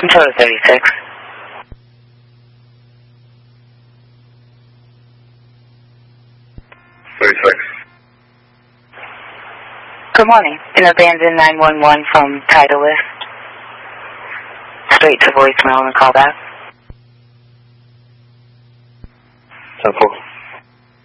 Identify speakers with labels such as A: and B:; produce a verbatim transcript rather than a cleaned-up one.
A: Controller thirty-six.
B: thirty-six.
A: Good morning. An abandoned nine one one from Titleist. Straight to voicemail and call back.
B: ten four.